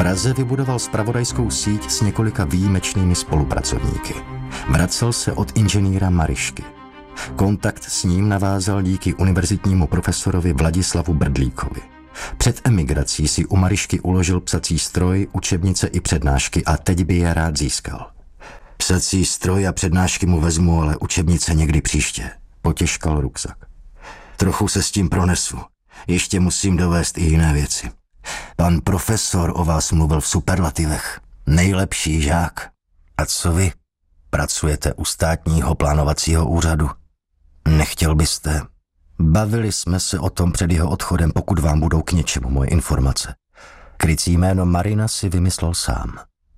Praze vybudoval zpravodajskou síť s několika výjimečnými spolupracovníky. Vracel se od inženýra Marišky. Kontakt s ním navázal díky univerzitnímu profesorovi Vladislavu Brdlíkovi. Před emigrací si u Marišky uložil psací stroj, učebnice i přednášky a teď by je rád získal. Psací stroj a přednášky mu vezmu, ale učebnice někdy příště. Potěžkal ruksak. Trochu se s tím pronesu. Ještě musím dovést i jiné věci. Pan profesor o vás mluvil v superlativech. Nejlepší žák. A co vy? Pracujete u státního plánovacího úřadu? Nechtěl byste? Bavili jsme se o tom před jeho odchodem, pokud vám budou k něčemu moje informace. Krycí jméno Marina si vymyslel sám.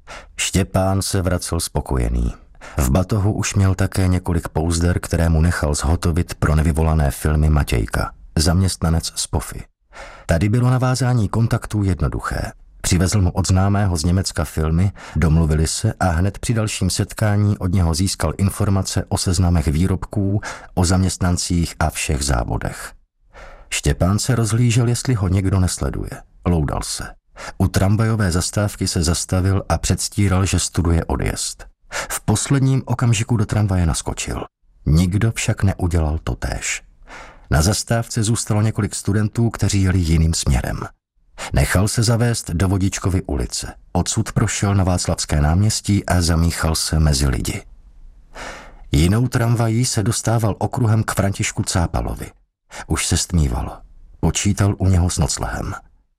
Štěpán se vracel spokojený. V batohu už měl také několik pouzder, které mu nechal zhotovit pro nevyvolané filmy Matějka, zaměstnanec z POFy. Tady bylo navázání kontaktů jednoduché. Přivezl mu od známého z Německa filmy, domluvili se a hned při dalším setkání od něho získal informace o seznamech výrobků, o zaměstnancích a všech závodech. Štěpán se rozhlížel, jestli ho někdo nesleduje. Loudal se. U tramvajové zastávky se zastavil a předstíral, že studuje odjezd. V posledním okamžiku do tramvaje naskočil. Nikdo však neudělal totéž. Na zastávce zůstalo několik studentů, kteří jeli jiným směrem. Nechal se zavést do Vodičkovy ulice. Odsud prošel na Václavské náměstí a zamíchal se mezi lidi. Jinou tramvají se dostával okruhem k Františku Cápalovi. Už se stmívalo. Počítal u něho s noclehem.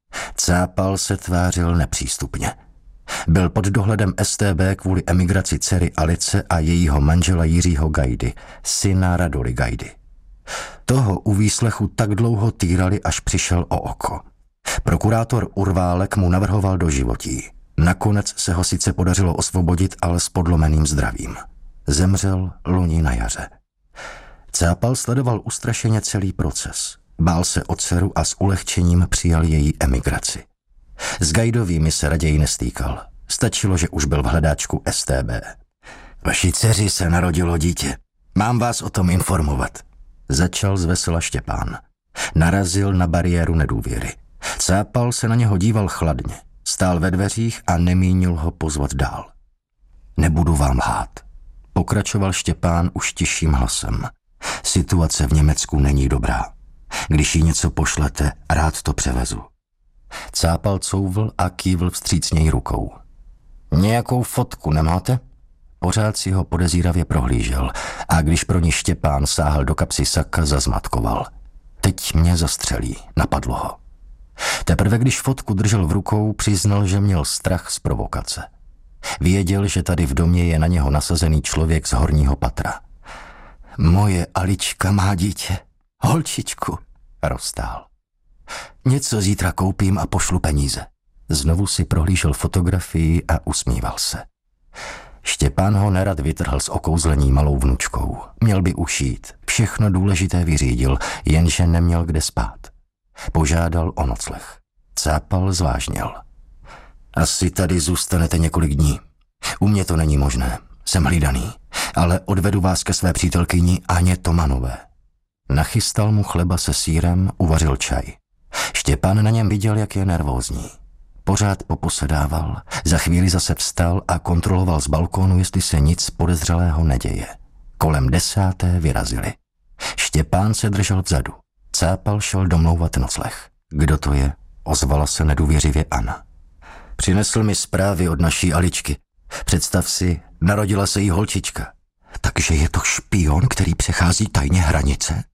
Cápal se tvářil nepřístupně. Byl pod dohledem StB kvůli emigraci dcery Alice a jejího manžela Jiřího Gajdy, syna Radoly Gajdy. Toho u výslechu tak dlouho týrali, až přišel o oko. Prokurátor Urválek mu navrhoval doživotí. Nakonec se ho sice podařilo osvobodit, ale s podlomeným zdravím. Zemřel loni na jaře. Cápal sledoval ustrašeně celý proces. Bál se o dceru a s ulehčením přijal její emigraci. S Gajdovými se raději nestýkal. Stačilo, že už byl v hledáčku StB. Vaší dceři se narodilo dítě. Mám vás o tom informovat. Začal zvesela Štěpán. Narazil na bariéru nedůvěry. Cápal se na něho díval chladně. Stál ve dveřích a nemínil ho pozvat dál. Nebudu vám lhát. Pokračoval Štěpán už tišším hlasem. Situace v Německu není dobrá. Když jí něco pošlete, rád to převezu. Cápal couvl a kývl vstřícněji rukou. Nějakou fotku nemáte? Pořád si ho podezíravě prohlížel a když pro ní Štěpán sáhl do kapsy saka, zazmatkoval. Teď mě zastřelí, napadlo ho. Teprve když fotku držel v rukou, přiznal, že měl strach z provokace. Věděl, že tady v domě je na něho nasazený člověk z horního patra. Moje Alička má dítě. Holčičku, roztál. Něco zítra koupím a pošlu peníze. Znovu si prohlížel fotografii a usmíval se. Štěpán ho nerad vytrhl z okouzlení malou vnučkou. Měl by ušít, všechno důležité vyřídil, jenže neměl kde spát. Požádal o nocleh. Cápal zvážněl. Asi tady zůstanete několik dní. U mě to není možné, jsem hlídaný, ale odvedu vás ke své přítelkyni Aně Tomanové. Nachystal mu chleba se sýrem, uvařil čaj. Štěpán na něm viděl, jak je nervózní. Pořád poposedával, za chvíli zase vstal a kontroloval z balkónu, jestli se nic podezřelého neděje. Kolem 10. vyrazili. Štěpán se držel vzadu. Cápal šel domlouvat nocleh. Kdo to je? Ozvala se nedůvěřivě Anna. Přinesl mi zprávy od naší Aličky. Představ si, narodila se jí holčička. Takže je to špion, který přechází tajně hranice?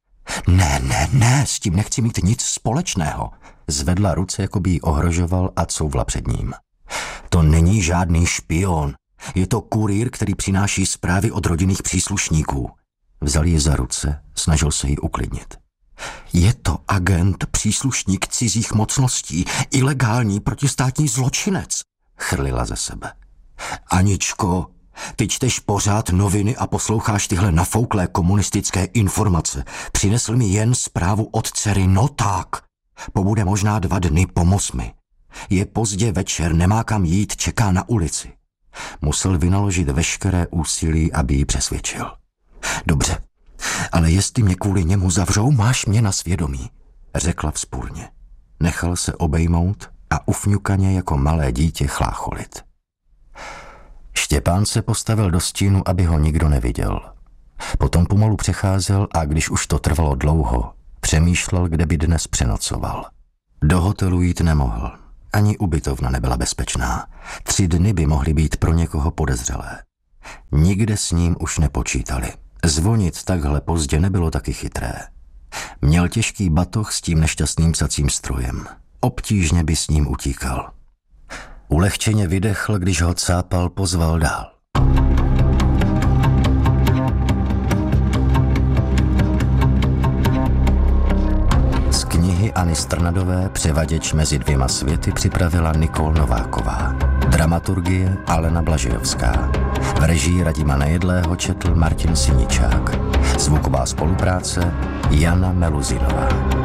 Ne, s tím nechci mít nic společného. Zvedla ruce, jako by ji ohrožoval a couvla před ním. To není žádný špion. Je to kurýr, který přináší zprávy od rodinných příslušníků. Vzal ji za ruce, snažil se ji uklidnit. Je to agent, příslušník cizích mocností, ilegální protistátní zločinec, chrlila ze sebe. Aničko, ty čteš pořád noviny a posloucháš tyhle nafouklé komunistické informace. Přinesl mi jen zprávu od dcery, no tak. Pobude možná 2 dny, pomoz mi. Je pozdě večer, nemá kam jít, čeká na ulici. Musel vynaložit veškeré úsilí, aby ji přesvědčil. Dobře, ale jestli mě kvůli němu zavřou, máš mě na svědomí, řekla vzpůrně. Nechal se obejmout a ufňukaně jako malé dítě chlácholit. Štěpán se postavil do stínu, aby ho nikdo neviděl. Potom pomalu přecházel a když už to trvalo dlouho, přemýšlel, kde by dnes přenocoval. Do hotelu jít nemohl. Ani ubytovna nebyla bezpečná. 3 dny by mohly být pro někoho podezřelé. Nikde s ním už nepočítali. Zvonit takhle pozdě nebylo taky chytré. Měl těžký batoh s tím nešťastným psacím strojem. Obtížně by s ním utíkal. Ulehčeně vydechl, když ho cápal, pozval dál. Z knihy Anny Strnadové Převaděč mezi 2 světy připravila Nikol Nováková. Dramaturgie Alena Blažejovská. V režii Radima Nejedlého četl Martin Siničák. Zvuková spolupráce Jana Meluzinová.